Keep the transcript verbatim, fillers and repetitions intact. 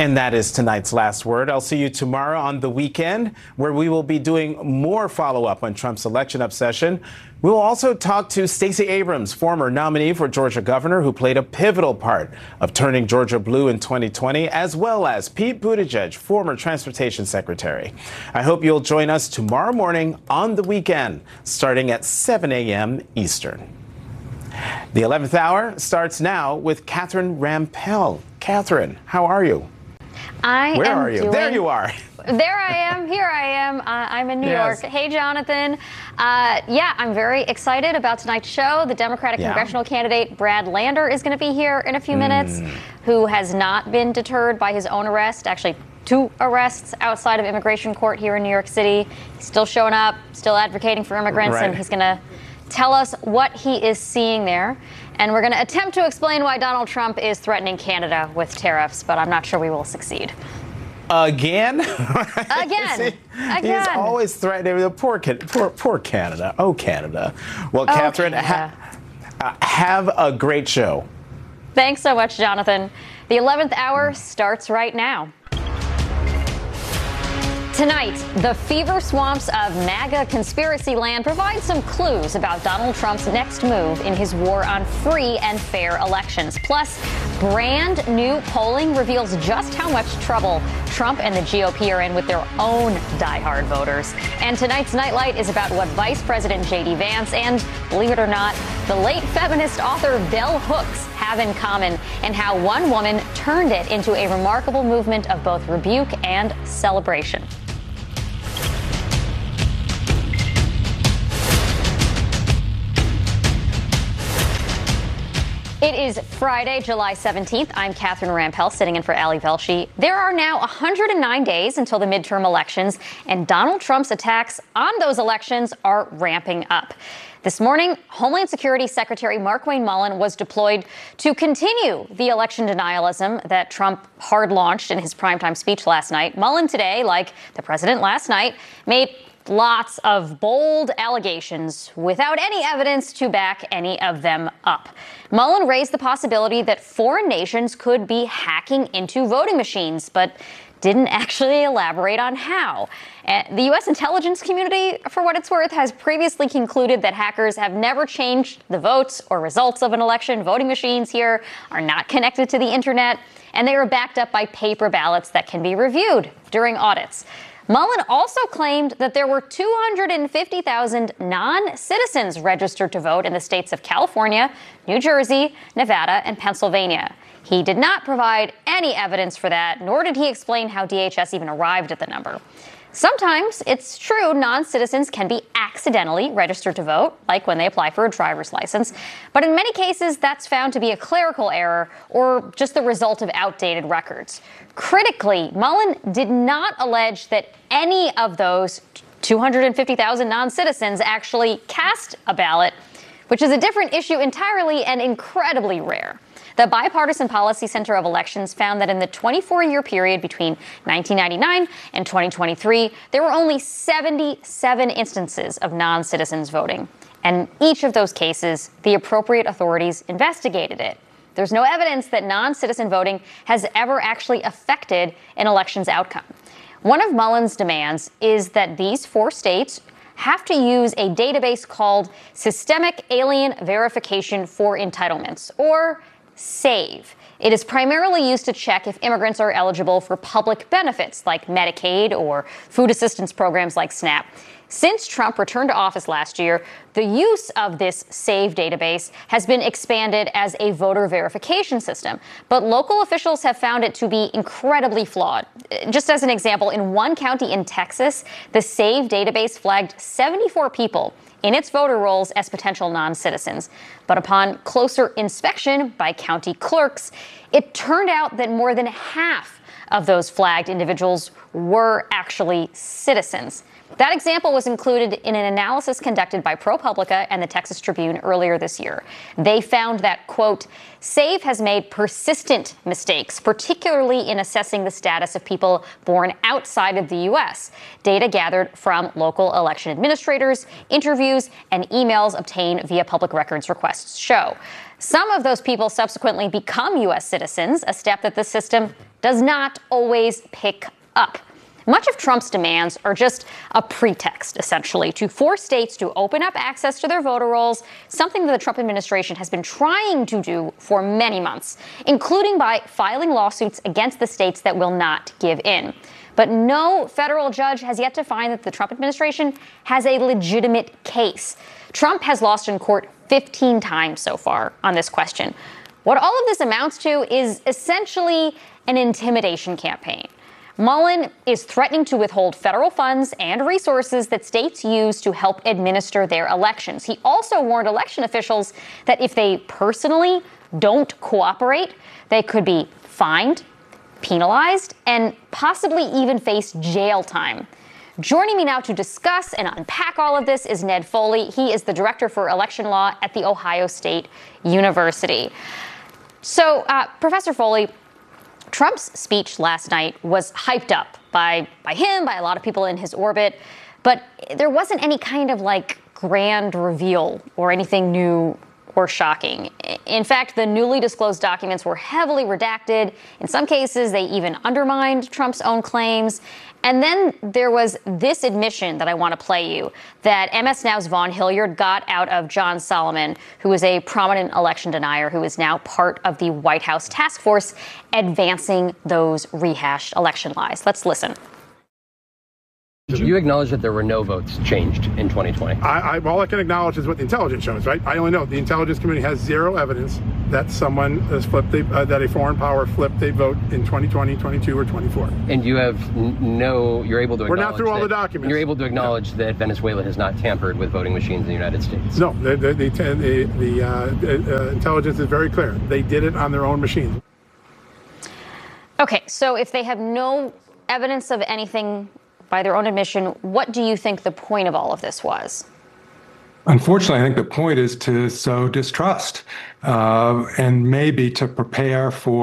And that is tonight's last word. I'll see you tomorrow on The Weekend, where we will be doing more follow-up on Trump's election obsession. We will also talk to Stacey Abrams, former nominee for Georgia governor, who played a pivotal part of turning Georgia blue in twenty twenty, as well as Pete Buttigieg, former transportation secretary. I hope you'll join us tomorrow morning on The Weekend, starting at seven a m Eastern. The eleventh hour starts now with Catherine Rampell. Catherine, how are you? I Where am are you? Doing, there you are. There I am. Here I am. Uh, I'm in New Yes. York. Hey, Jonathan. Uh, yeah, I'm very excited about tonight's show. The Democratic Yeah. congressional candidate Brad Lander is going to be here in a few Mm. minutes, who has not been deterred by his own arrest. Actually, two arrests outside of immigration court here in New York City. He's still showing up, still advocating for immigrants, Right. and he's going to tell us what he is seeing there. And we're going to attempt to explain why Donald Trump is threatening Canada with tariffs, but I'm not sure we will succeed. Again? Again. See, Again. He's always threatening the poor, poor, poor Canada. Oh, Canada. Well, Oh, Catherine, Canada. ha- uh, have a great show. Thanks so much, Jonathan. The eleventh hour starts right now. Tonight, the fever swamps of MAGA conspiracy land provide some clues about Donald Trump's next move in his war on free and fair elections. Plus, brand new polling reveals just how much trouble Trump and the G O P are in with their own diehard voters. And tonight's Nightlight is about what Vice President J D Vance and, believe it or not, the late feminist author Bell Hooks have in common, and how one woman turned it into a remarkable movement of both rebuke and celebration. It is Friday, July seventeenth. I'm Catherine Rampell, sitting in for Ali Velshi. There are now one hundred nine days until the midterm elections, and Donald Trump's attacks on those elections are ramping up. This morning, Homeland Security Secretary Markwayne Mullin was deployed to continue the election denialism that Trump hard-launched in his primetime speech last night. Mullin today, like the president last night, made lots of bold allegations without any evidence to back any of them up. Mullin raised the possibility that foreign nations could be hacking into voting machines, but didn't actually elaborate on how. And the U S intelligence community, for what it's worth, has previously concluded that hackers have never changed the votes or results of an election. Voting machines here are not connected to the internet, and they are backed up by paper ballots that can be reviewed during audits. Mullin also claimed that there were two hundred fifty thousand non-citizens registered to vote in the states of California, New Jersey, Nevada, and Pennsylvania. He did not provide any evidence for that, nor did he explain how D H S even arrived at the number. Sometimes it's true non-citizens can be accidentally registered to vote, like when they apply for a driver's license. But in many cases, that's found to be a clerical error or just the result of outdated records. Critically, Mullin did not allege that any of those two hundred fifty thousand non-citizens actually cast a ballot, which is a different issue entirely and incredibly rare. The Bipartisan Policy Center of Elections found that in the twenty-four year period between nineteen ninety-nine and twenty twenty-three, there were only seventy-seven instances of non-citizens voting. And in each of those cases, the appropriate authorities investigated it. There's no evidence that non-citizen voting has ever actually affected an election's outcome. One of Mullin's demands is that these four states have to use a database called Systemic Alien Verification for Entitlements, or SAVE. It is primarily used to check if immigrants are eligible for public benefits like Medicaid or food assistance programs like SNAP. Since Trump returned to office last year, the use of this SAVE database has been expanded as a voter verification system. But local officials have found it to be incredibly flawed. Just as an example, in one county in Texas, the SAVE database flagged seventy-four people in its voter rolls as potential non-citizens. But upon closer inspection by county clerks, it turned out that more than half of those flagged individuals were actually citizens. That example was included in an analysis conducted by ProPublica and the Texas Tribune earlier this year. They found that, quote, SAVE has made persistent mistakes, particularly in assessing the status of people born outside of the U S. Data gathered from local election administrators, interviews, and emails obtained via public records requests show. Some of those people subsequently become U S citizens, a step that the system does not always pick up. Much of Trump's demands are just a pretext, essentially, to force states to open up access to their voter rolls, something that the Trump administration has been trying to do for many months, including by filing lawsuits against the states that will not give in. But no federal judge has yet to find that the Trump administration has a legitimate case. Trump has lost in court fifteen times so far on this question. What all of this amounts to is essentially an intimidation campaign. Mullen is threatening to withhold federal funds and resources that states use to help administer their elections. He also warned election officials that if they personally don't cooperate, they could be fined, penalized, and possibly even face jail time. Joining me now to discuss and unpack all of this is Ned Foley. He is the director for election law at The Ohio State University. So, uh, Professor Foley, Trump's speech last night was hyped up by, by him, by a lot of people in his orbit, but there wasn't any kind of like grand reveal or anything new or shocking. In fact, the newly disclosed documents were heavily redacted. In some cases, they even undermined Trump's own claims. And then there was this admission that I want to play you that M S Now's Vaughn Hilliard got out of John Solomon, who is a prominent election denier who is now part of the White House task force advancing those rehashed election lies. Let's listen. You acknowledge that there were no votes changed in twenty twenty. I, I, all I can acknowledge is what the intelligence shows, right? I only know the intelligence community has zero evidence that someone has flipped, a, uh, that a foreign power flipped a vote in twenty twenty, twenty-two, or twenty-four. And you have n- no, you're able to We're acknowledge not through all that, the documents. You're able to acknowledge no. that Venezuela has not tampered with voting machines in the United States. No, the, the, the, the, the uh, uh, intelligence is very clear. They did it on their own machines. Okay, so if they have no evidence of anything by their own admission, what do you think the point of all of this was? Unfortunately, I think the point is to sow distrust uh, and maybe to prepare for